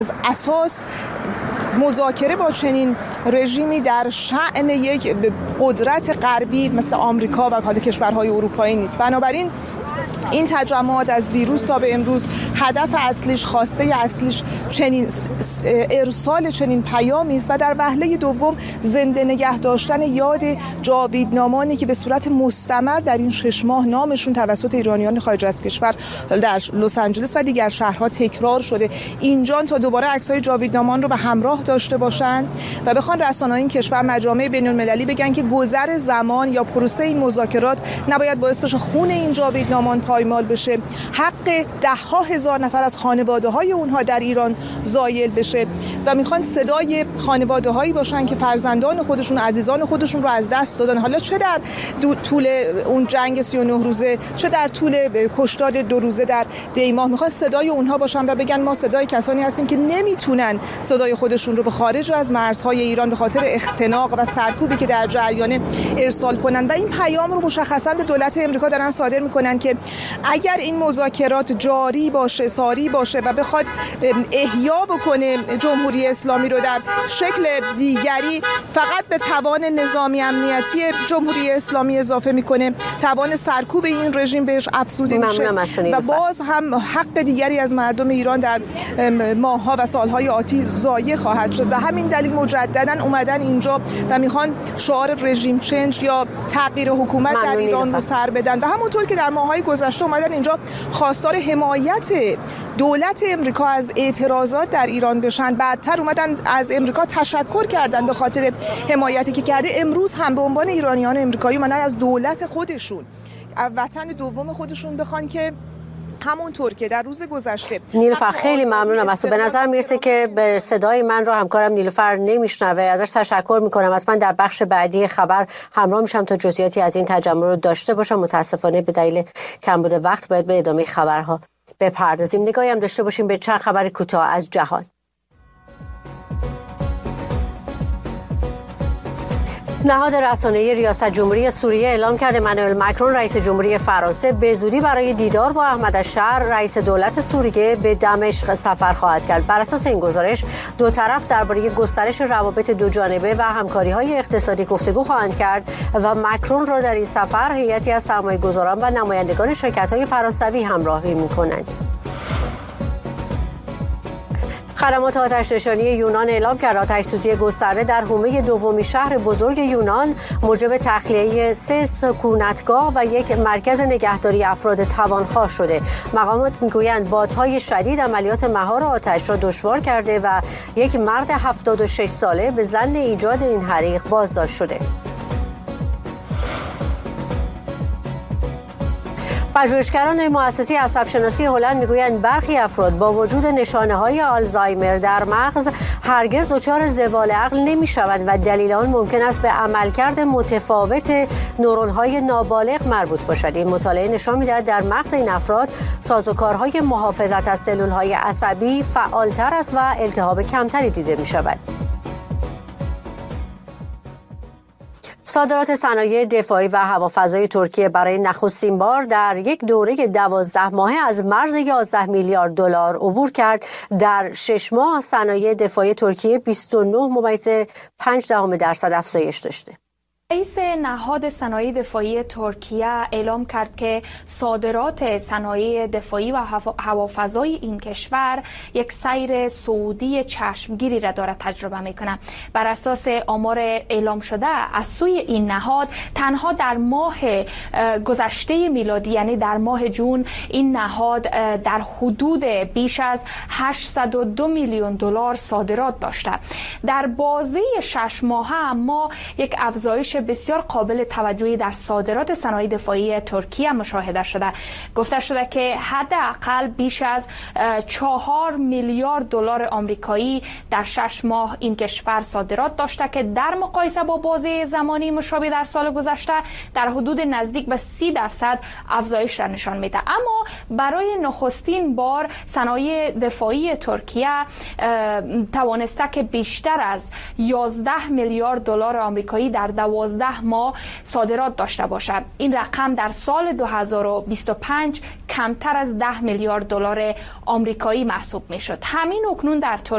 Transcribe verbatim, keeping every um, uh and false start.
از اساس مذاکره با چنین رژیمی در شأن یک قدرت غربی مثل آمریکا و حالا کشورهای اروپایی نیست. بنابراین این تجمعات از دیروز تا به امروز هدف اصلیش، خواسته اصلیش چنین ارسال چنین پیامی است و در وهله دوم زنده نگه داشتن یاد جاویدنامانی که به صورت مستمر در این شش ماه نامشون توسط ایرانیان خارج از کشور در لس آنجلس و دیگر شهرها تکرار شده. اینجا تا دوباره عکس‌های جاویدنامان رو به همراه داشته باشند و بخوان رسانه‌های این کشور، مجامع بین‌المللی بگن که گذر زمان یا پروسه این مذاکرات نباید باعث بشه خون این جاویدنامان پایمال بشه، حق ده ها هزار نفر از خانواده های اونها در ایران زایل بشه و میخوان صدای خانواده هایی باشن که فرزندان خودشون، عزیزان خودشون رو از دست دادن، حالا چه در طول اون جنگ سی و نه روزه، چه در طول کشتار دو روزه در دیماه. میخوان صدای اونها باشن و بگن ما صدای کسانی هستیم که نمیتونن صدای خودشون رو به خارج از مرزهای ایران به خاطر اختناق و سرکوبی که در جریان ارسال کنن و این پیام رو مشخصا به دولت امریکا دارن صادر میکنن که اگر این مذاکرات جاری باشه، ساری باشه و بخواد احیا بکنه جمهوری اسلامی رو در شکل دیگری، فقط به توان نظامی امنیتی جمهوری اسلامی اضافه میکنه، توان سرکوب این رژیم بهش افزوده میشه و باز هم حق دیگری از مردم ایران در ماه‌ها و سال‌های آتی ضایع خواهد شد و همین دلیل مجددا اومدن اینجا و میخوان شعار رژیم چنج یا تغییر حکومت در ایران رو سر بدن و همونطور که در ماه‌های گذشته اومدن اینجا خواستار حمایت دولت امریکا از اعتراضات در ایران بشن، بعدتر اومدن از امریکا تشکر کردن به خاطر حمایتی که کرده. امروز هم به عنوان ایرانیان امریکایی اومدن از دولت خودشون، وطن دوم خودشون بخوان که همونطور که در روز گذشته. نیلوفر خیلی ممنونم از تو. به نظر میرسه که به صدای من رو همکارم نیلوفر نمیشنوه. ازش تشکر میکنم. حتما در بخش بعدی خبر همراه میشم تا جزئیاتی از این تجمع رو داشته باشم. متاسفانه به دلیل کمبود وقت باید به ادامه خبرها بپردازیم. نگاهی هم داشته باشیم به چند خبر کوتاه از جهان. نهاد رسانه‌ای ریاست جمهوری سوریه اعلام کرده امانوئل ماکرون رئیس جمهوری فرانسه به زودی برای دیدار با احمد الشهر رئیس دولت سوریه به دمشق سفر خواهد کرد. بر اساس این گزارش دو طرف درباره گسترش روابط دو جانبه و همکاری‌های اقتصادی گفتگو خواهند کرد و ماکرون را در این سفر هیئتی از سرمایه‌گذاران و نمایندگان شرکت‌های فرانسوی همراهی می‌کنند. خدمات آتش‌نشانی یونان اعلام کرد آتش‌سوزی گسترده در حومه دومی شهر بزرگ یونان موجب تخلیه سه سکونتگاه و یک مرکز نگهداری افراد توانخواه شده. مقامات میگویند بادهای شدید عملیات مهار آتش را دشوار کرده و یک مرد هفتاد و شش ساله به ظن ایجاد این حریق بازداشت شده. پژوهشگران مؤسسه عصب‌شناسی هلند میگویند برخی افراد با وجود نشانه‌های آلزایمر در مغز هرگز دچار زوال عقل نمی‌شوند و دلیل آن ممکن است به عملکرد متفاوت نورون‌های نابالغ مربوط باشد. این مطالعه نشان می‌دهد در مغز این افراد سازوکارهای محافظت از سلول‌های عصبی فعالتر است و التهاب کمتری دیده می‌شود. صادرات صنایع دفاعی و هوافضای ترکیه برای نخستین بار در یک دوره دوازده ماهه از مرز یازده میلیارد دلار عبور کرد. در شش ماه صنایع دفاعی ترکیه بیست و نه ممیز پنج دهم درصد افزایش داشته. رئیس نهاد صنایع دفاعی ترکیه اعلام کرد که صادرات صنایع دفاعی و هوافضای این کشور یک سیر صعودی چشمگیری را دارد تجربه می‌کند. بر اساس آمار اعلام شده از سوی این نهاد تنها در ماه گذشته میلادی یعنی در ماه جون این نهاد در حدود بیش از هشتصد و دو میلیون دلار صادرات داشته. در بازه شش ماهه ما یک افزایش بسیار قابل توجهی در صادرات صنایع دفاعی ترکیه مشاهده شده. گفته شده که حداقل بیش از چهار میلیارد دلار آمریکایی در شش ماه این کشور صادرات داشته که در مقایسه با بازه زمانی مشابه در سال گذشته در حدود نزدیک به سی درصد افزایش را نشان میده. اما برای نخستین بار صنایع دفاعی ترکیه توانسته که بیشتر بیشتر از یازده میلیارد دلار آمریکایی در دوازده ماه صادرات داشته باشد. این رقم در سال دو هزار و بیست و پنج کمتر از ده میلیارد دلار آمریکایی محسوب میشد. همین اکنون در